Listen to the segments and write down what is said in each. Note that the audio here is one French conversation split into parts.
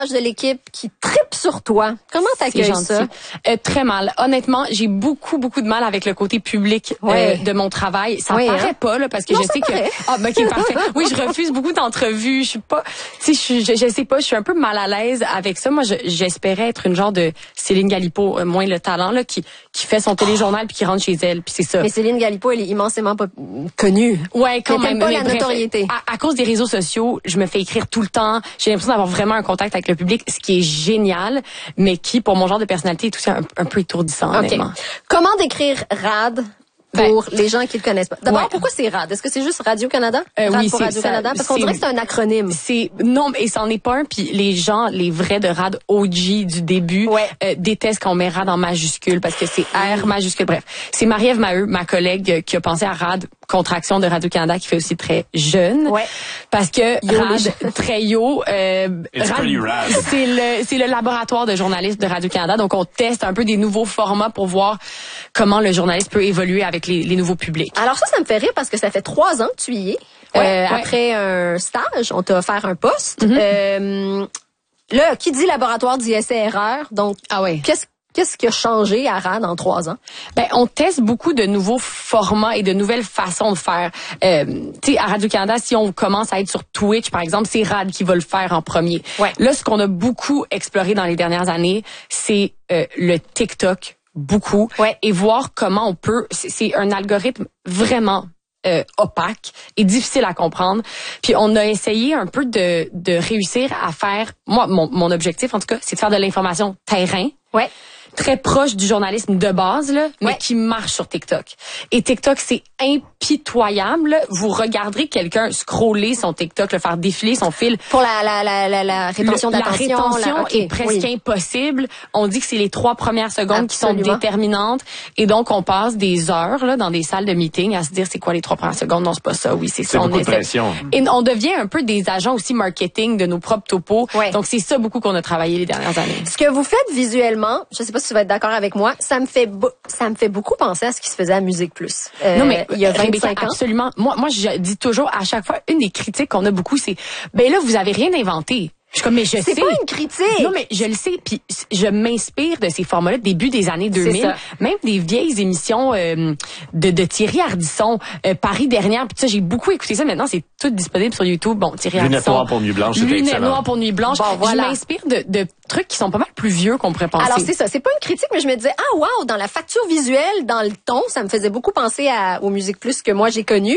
de l'équipe qui trippe sur toi. Comment t'accueilles ça? Très mal. Honnêtement, j'ai beaucoup de mal avec le côté public de mon travail. Ça paraît pas là parce que je sais paraît. que OK, parfait. Oui, je refuse beaucoup d'entrevues. Je suis pas je sais pas, je suis un peu mal à l'aise avec ça. Moi, j'espérais être une genre de Céline Galipo, moins le talent là qui fait son téléjournal puis qui rentre chez elle, puis c'est ça. Mais Céline Galipo, elle est immensément pas connue. Ouais, quand même pas la notoriété. À cause des réseaux sociaux, je me fais écrire tout le temps. J'ai l'impression d'avoir vraiment un contact avec le public, ce qui est génial, mais qui, pour mon genre de personnalité, est aussi un peu étourdissant, honnêtement. Comment décrire RAD pour les gens qui le connaissent pas? D'abord, pourquoi c'est RAD? Est-ce que c'est juste Radio-Canada? Oui, pour Radio-Canada? Parce qu'on dirait que c'est un acronyme. Non, mais c'en est pas un. Puis les gens, les vrais de RAD OG du début, détestent qu'on met RAD en majuscule parce que c'est R majuscule. Bref, c'est Marie-Ève Maheu, ma collègue, qui a pensé à RAD, contraction de Radio-Canada, qui fait aussi très jeune. Ouais. Parce que RAD, très yo, RAD. C'est le laboratoire de journalistes de Radio-Canada. Donc, on teste un peu des nouveaux formats pour voir comment le journaliste peut évoluer avec les nouveaux publics. Alors ça me fait rire parce que ça fait 3 ans que tu y es. Après un stage, on t'a offert un poste. Là, qui dit laboratoire dit essai-erreur. Donc, qu'est-ce qui a changé à RAD en 3 ans? On teste beaucoup de nouveaux formats et de nouvelles façons de faire. Tu sais, à Radio-Canada, si on commence à être sur Twitch, par exemple, c'est RAD qui va le faire en premier. Ouais. Là, ce qu'on a beaucoup exploré dans les dernières années, c'est le TikTok. Beaucoup. Ouais. Et voir comment on peut... C'est un algorithme vraiment opaque et difficile à comprendre. Puis on a essayé un peu de réussir à faire... Moi, mon objectif, en tout cas, c'est de faire de l'information terrain. Ouais. Très proche du journalisme de base, là, mais qui marche sur TikTok. Et TikTok, c'est impitoyable. Vous regarderez quelqu'un scroller son TikTok, le faire défiler son fil. Pour la rétention d'attention. La rétention est presque impossible. On dit que c'est les 3 premières secondes qui sont déterminantes. Et donc, on passe des heures là dans des salles de meeting à se dire c'est quoi les 3 premières secondes. Non, c'est pas ça. Oui, c'est ça. C'est beaucoup de pression. Et on devient un peu des agents aussi marketing de nos propres topos. Ouais. Donc, c'est ça beaucoup qu'on a travaillé les dernières années. Ce que vous faites visuellement, je sais pas si tu vas être d'accord avec moi, ça me fait beaucoup penser à ce qui se faisait à Musique Plus. Non, mais il y a 25 ans. Absolument. Moi, je dis toujours à chaque fois, une des critiques qu'on a beaucoup, c'est là, vous avez rien inventé. Je suis comme, mais je sais. C'est pas une critique. Non, mais je le sais. Puis je m'inspire de ces formats-là, début des années 2000. Même des vieilles émissions de Thierry Ardisson, Paris dernière. Puis ça, j'ai beaucoup écouté ça. Maintenant, c'est tout disponible sur YouTube. Bon, Thierry Ardisson. Lunettes noires pour nuit blanche, c'était excellent. Lunettes noires pour nuit blanche. Bon, voilà. Je m'inspire de trucs qui sont pas mal plus vieux qu'on pourrait penser. Alors, c'est ça. C'est pas une critique, mais je me disais, dans la facture visuelle, dans le ton, ça me faisait beaucoup penser aux Musique Plus que moi j'ai connu.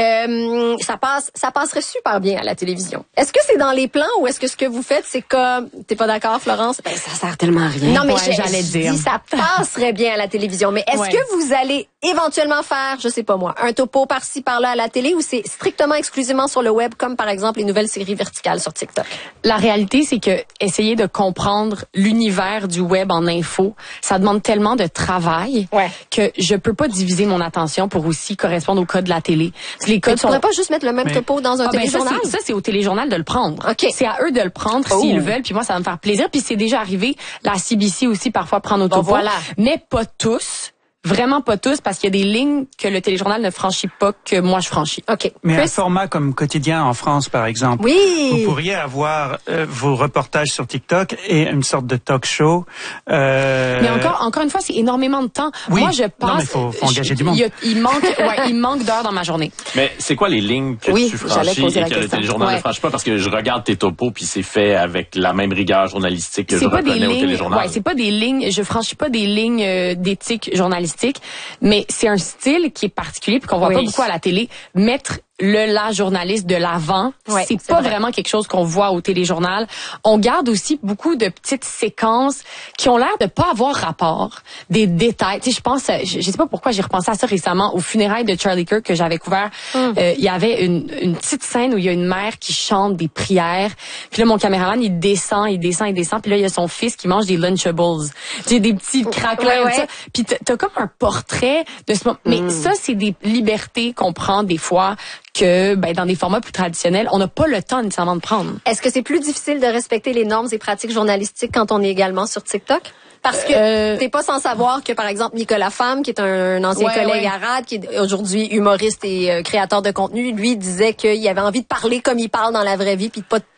Ça passerait super bien à la télévision. Est-ce que c'est dans les plans ou est-ce que ce que vous faites, c'est comme... T'es pas d'accord, Florence? Ça sert tellement à rien. Non, mais j'allais dire. Ça passerait bien à la télévision. Mais est-ce que vous allez éventuellement faire, je sais pas moi, un topo par-ci, par-là à la télé ou c'est strictement exclusivement sur le web, comme par exemple les nouvelles séries verticales sur TikTok? La réalité, c'est que essayer de comprendre l'univers du web en info, ça demande tellement de travail que je peux pas diviser mon attention pour aussi correspondre aux codes de la télé. Parce que les codes tu pourrais pas juste mettre le même topo dans un téléjournal? Ça, c'est au téléjournal de le prendre. Okay. C'est à eux de le prendre s'ils le veulent, puis moi, ça va me faire plaisir. Puis c'est déjà arrivé, la CBC aussi, parfois, prend nos topos. Voilà. Mais pas tous. Vraiment pas tous, parce qu'il y a des lignes que le téléjournal ne franchit pas, que moi je franchis. OK. Mais un format comme Quotidien en France, par exemple. Oui. Vous pourriez avoir vos reportages sur TikTok et une sorte de talk show. Mais encore une fois, c'est énormément de temps. Oui. Moi, je pense... Non, mais faut engager du monde. Il manque d'heures dans ma journée. Mais c'est quoi les lignes que tu franchis et que le téléjournal ne franchit pas? Parce que je regarde tes topos, puis c'est fait avec la même rigueur journalistique que je reconnais au téléjournal. C'est pas des lignes... Je franchis pas des lignes d'éthique journalistique. Mais c'est un style qui est particulier puis qu'on voit pas beaucoup à la télé. Mettre la journaliste de l'avant, c'est pas vraiment quelque chose qu'on voit au téléjournal. On garde aussi beaucoup de petites séquences qui ont l'air de pas avoir rapport, des détails. Tu sais, je pense, je sais pas pourquoi j'ai repensé à ça récemment, aux funérailles de Charlie Kirk que j'avais couvert. Il y avait une petite scène où il y a une mère qui chante des prières. Puis là, mon caméraman, il descend. Puis là, il y a son fils qui mange des Lunchables. J'ai des petits craquelins. Puis t'as comme un portrait de ce moment. Mais ça, c'est des libertés qu'on prend des fois que dans des formats plus traditionnels, on n'a pas le temps nécessairement de prendre. Est-ce que c'est plus difficile de respecter les normes et pratiques journalistiques quand on est également sur TikTok? Parce que t'es pas sans savoir que, par exemple, Nicolas Femme, qui est un ancien collègue à RAD, qui est aujourd'hui humoriste et créateur de contenu, lui disait qu'il avait envie de parler comme il parle dans la vraie vie, puis de pas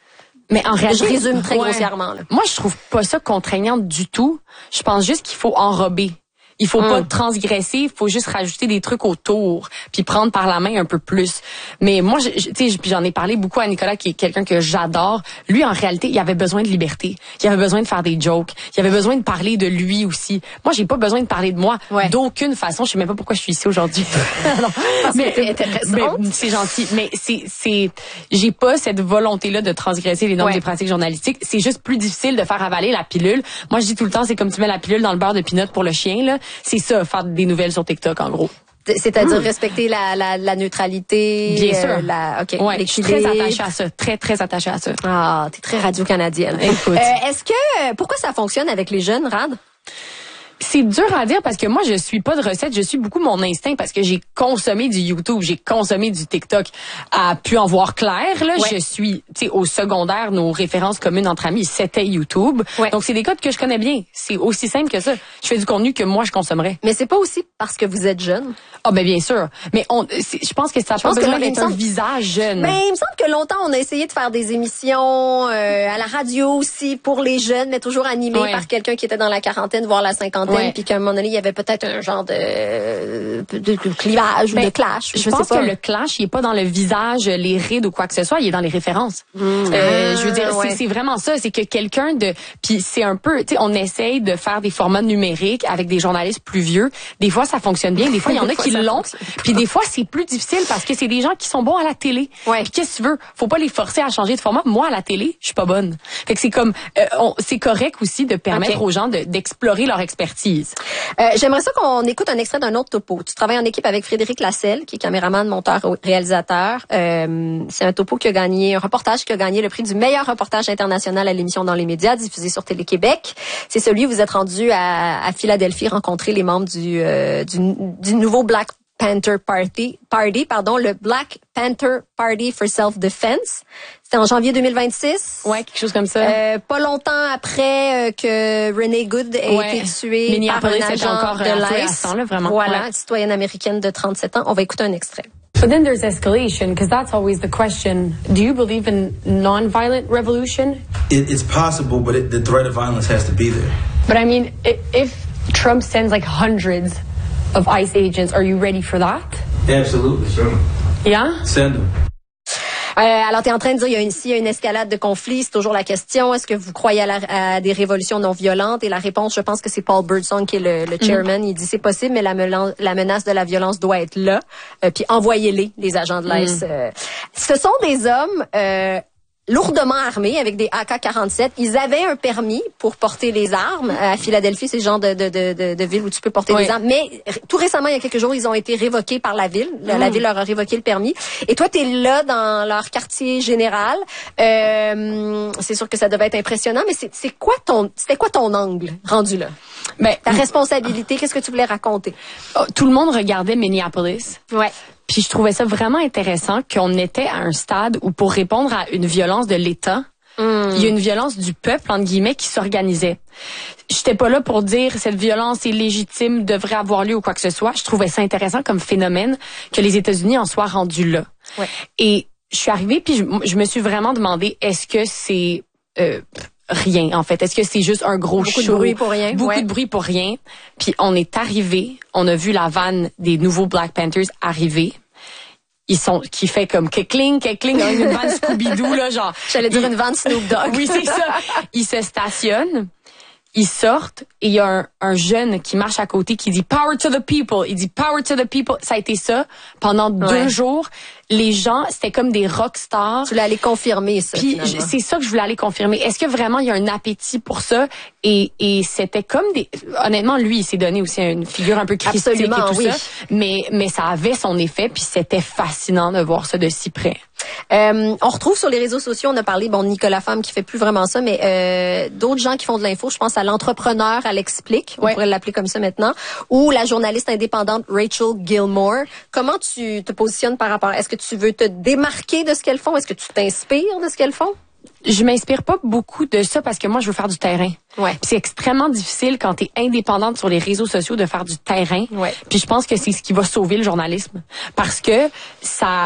Mais en réalité, je résume très grossièrement. Là. Moi, je trouve pas ça contraignant du tout. Je pense juste qu'il faut enrober. Il faut pas transgresser, il faut juste rajouter des trucs autour, puis prendre par la main un peu plus. Mais moi, tu sais, j'en ai parlé beaucoup à Nicolas, qui est quelqu'un que j'adore. Lui, en réalité, il avait besoin de liberté. Il avait besoin de faire des jokes. Il avait besoin de parler de lui aussi. Moi, j'ai pas besoin de parler de moi d'aucune façon. Je sais même pas pourquoi je suis ici aujourd'hui. mais c'est gentil. Mais j'ai pas cette volonté-là de transgresser les normes des pratiques journalistiques. C'est juste plus difficile de faire avaler la pilule. Moi, je dis tout le temps, c'est comme tu mets la pilule dans le beurre de peanut pour le chien, là. C'est ça, faire des nouvelles sur TikTok, en gros. C'est-à-dire respecter la neutralité. Bien sûr. l'équilibre. Je suis très attachée à ça. Très, très attachée à ça. Ah, t'es très radio-canadienne. Écoute. Pourquoi ça fonctionne avec les jeunes, Rad? C'est dur à dire parce que moi, je suis pas de recette, je suis beaucoup mon instinct parce que j'ai consommé du YouTube, j'ai consommé du TikTok. À pu en voir clair, là, je suis, tu sais, au secondaire, nos références communes entre amis, c'était YouTube. Donc, c'est des codes que je connais bien. C'est aussi simple que ça. Je fais du contenu que moi, je consommerais. Mais c'est pas aussi parce que vous êtes jeune? Ah, ben, bien sûr. Mais je pense que ça n'a pas besoin d'être un visage jeune. Mais il me semble que longtemps, on a essayé de faire des émissions, à la radio aussi pour les jeunes, mais toujours animées par quelqu'un qui était dans la quarantaine, voire la cinquantaine. Puis qu'à un moment donné, il y avait peut-être un genre de clivage ou de clash. Je pense que le clash, il est pas dans le visage, les rides ou quoi que ce soit, il est dans les références. Je veux dire, c'est vraiment ça, c'est que quelqu'un puis c'est un peu, tu sais, on essaye de faire des formats numériques avec des journalistes plus vieux. Des fois, ça fonctionne bien, des fois, il y en a qui l'ont. Puis des fois, c'est plus difficile parce que c'est des gens qui sont bons à la télé. Puis qu'est-ce que tu veux? Faut pas les forcer à changer de format. Moi, à la télé, je suis pas bonne. Fait que c'est comme, c'est correct aussi de permettre aux gens d'explorer leur expertise. J'aimerais ça qu'on écoute un extrait d'un autre topo. Tu travailles en équipe avec Frédéric Lasselle, qui est caméraman, monteur, réalisateur. C'est un topo qui a gagné, un reportage qui a gagné le prix du meilleur reportage international à l'émission Dans les médias, diffusé sur Télé-Québec. C'est celui où vous êtes rendu à Philadelphie rencontrer les membres du nouveau Black Panther Party, le Black Panther Party for Self-Defense. C'était en janvier 2026. Ouais, quelque chose comme ça. Pas longtemps après que Renee Good ait été tuée par un agent de l'ICE. Voilà, citoyenne américaine de 37 ans. On va écouter un extrait. But then there's escalation, because that's always the question. Do you believe in non-violent revolution? It's possible, but the threat of violence has to be there. But I mean, if Trump sends like hundreds of ICE agents, are you ready for that? Absolutely, sure. Yeah? Send them. Alors, tu es en train de dire, s'il y a une escalade de conflit, c'est toujours la question, est-ce que vous croyez à des révolutions non violentes? Et la réponse, je pense que c'est Paul Birdsong qui est le chairman. Il dit, c'est possible, mais la menace de la violence doit être là. Puis envoyez-les agents de l'ICE. Ce sont des hommes lourdement armés avec des AK-47. Ils avaient un permis pour porter les armes. À Philadelphie, c'est le genre de ville où tu peux porter des armes. Mais tout récemment, il y a quelques jours, ils ont été révoqués par la ville. La ville leur a révoqué le permis. Et toi, tu es là dans leur quartier général. C'est sûr que ça devait être impressionnant, mais c'était quoi ton angle rendu là? Ta responsabilité, qu'est-ce que tu voulais raconter? Tout le monde regardait Minneapolis. Ouais. Puis je trouvais ça vraiment intéressant qu'on était à un stade où pour répondre à une violence de l'État, il y a une violence du peuple, entre guillemets, qui s'organisait. J'étais pas là pour dire cette violence est légitime, devrait avoir lieu ou quoi que ce soit. Je trouvais ça intéressant comme phénomène que les États-Unis en soient rendus là. Ouais. Et je suis arrivée puis je me suis vraiment demandé est-ce que c'est rien en fait. Est-ce que c'est juste un gros show? Beaucoup de bruit pour rien. Beaucoup de bruit pour rien. Puis on est arrivé, on a vu la vanne des nouveaux Black Panthers arriver. Qui fait comme kekling, une vanne Scooby-Doo, là, genre. J'allais dire une vanne Snoop Dogg. Oui, c'est ça. Ils se stationnent, ils sortent, et il y a un jeune qui marche à côté qui dit Power to the people. Il dit Power to the people. Ça a été ça pendant 2 jours. Les gens, c'était comme des rock stars. Tu voulais aller confirmer ça. Puis c'est ça que je voulais aller confirmer. Est-ce que vraiment il y a un appétit pour ça? Et c'était comme honnêtement, lui, il s'est donné aussi une figure un peu christique et tout ça. Mais ça avait son effet, puis c'était fascinant de voir ça de si près. On retrouve sur les réseaux sociaux, on a parlé, Nicolas Femme qui fait plus vraiment ça, mais d'autres gens qui font de l'info, je pense à l'entrepreneur, elle explique, on pourrait l'appeler comme ça maintenant, ou la journaliste indépendante Rachel Gilmore. Comment tu te positionnes par rapport? Est-ce que tu veux te démarquer de ce qu'elles font? Est-ce que tu t'inspires de ce qu'elles font? Je m'inspire pas beaucoup de ça parce que moi, je veux faire du terrain. Ouais. C'est extrêmement difficile quand tu es indépendante sur les réseaux sociaux de faire du terrain. Ouais. Puis je pense que c'est ce qui va sauver le journalisme. Parce que ça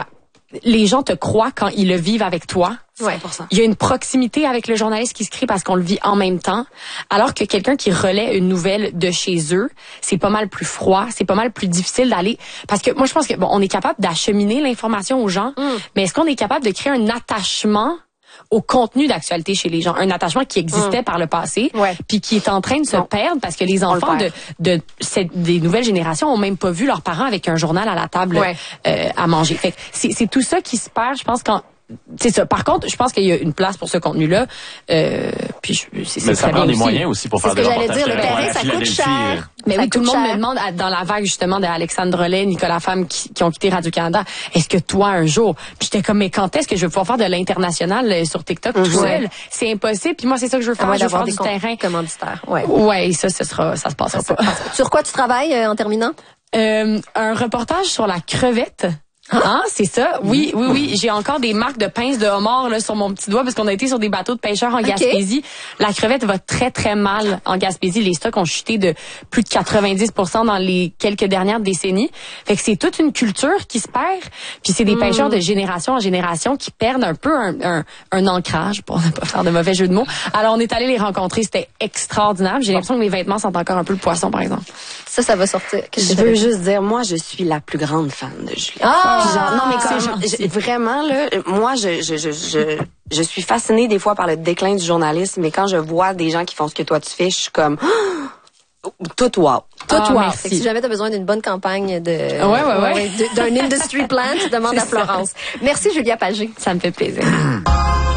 les gens te croient quand ils le vivent avec toi. 100%. Il y a une proximité avec le journaliste qui se crée parce qu'on le vit en même temps. Alors que quelqu'un qui relaie une nouvelle de chez eux, c'est pas mal plus froid, c'est pas mal plus difficile d'aller. Parce que moi, je pense que on est capable d'acheminer l'information aux gens, mais est-ce qu'on est capable de créer un attachement au contenu d'actualité chez les gens, un attachement qui existait par le passé, puis qui est en train de se perdre parce que les enfants des nouvelles générations ont même pas vu leurs parents avec un journal à la table à manger. Fait que c'est tout ça qui se perd, je pense, quand c'est ça. Par contre, je pense qu'il y a une place pour ce contenu-là. Puis mais ça prend des moyens aussi pour faire des reportages. C'est ce que j'allais dire. Le terrain, ça coûte cher. Mais oui, tout le monde me demande, dans la vague justement d'Alexandre Relais, Nicolas Femme qui ont quitté Radio-Canada, est-ce que toi, un jour, puis j'étais comme, mais quand est-ce que je vais pouvoir faire de l'international sur TikTok tout seul? C'est impossible. Puis moi, c'est ça que je veux faire. Je veux faire du terrain. Commanditaire. Ouais, ça se passera pas. Sur quoi tu travailles en terminant? Un reportage sur la crevette. Ah, c'est ça. Oui. J'ai encore des marques de pinces de homard là sur mon petit doigt parce qu'on a été sur des bateaux de pêcheurs en Gaspésie. La crevette va très très mal en Gaspésie. Les stocks ont chuté de plus de 90% dans les quelques dernières décennies. Fait que c'est toute une culture qui se perd. Puis c'est des pêcheurs de génération en génération qui perdent un peu un ancrage, pour ne pas faire de mauvais jeu de mots. Alors on est allé les rencontrer. C'était extraordinaire. J'ai l'impression que mes vêtements sentent encore un peu le poisson, par exemple. Ça va sortir. Je veux juste dire, moi, je suis la plus grande fan de Juliette. Genre, non, mais vraiment, là, moi, je suis fascinée des fois par le déclin du journalisme, mais quand je vois des gens qui font ce que toi tu fais, je suis comme, tout wow. Merci. Si jamais tu as besoin d'une bonne campagne d'un industry plan, tu demandes à Florence. Merci, Julia Pagé. Ça me fait plaisir.